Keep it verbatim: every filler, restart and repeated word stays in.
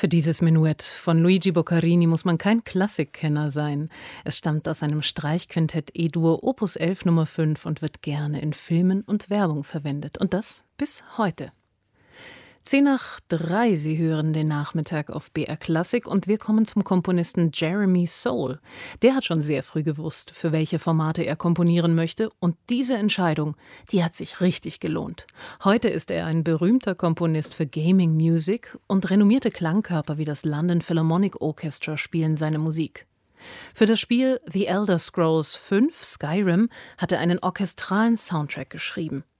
Für dieses Menuett von Luigi Boccherini muss man kein Klassikkenner sein. Es stammt aus einem Streichquintett E-Dur Opus elf Nummer fünf und wird gerne in Filmen und Werbung verwendet. Und das bis heute. Zehn nach drei, Sie hören den Nachmittag auf B R Klassik und wir kommen zum Komponisten Jeremy Soule. Der hat schon sehr früh gewusst, für welche Formate er komponieren möchte und diese Entscheidung, die hat sich richtig gelohnt. Heute ist er ein berühmter Komponist für Gaming Music und renommierte Klangkörper wie das London Philharmonic Orchestra spielen seine Musik. Für das Spiel The Elder Scrolls fünf Skyrim hat er einen orchestralen Soundtrack geschrieben.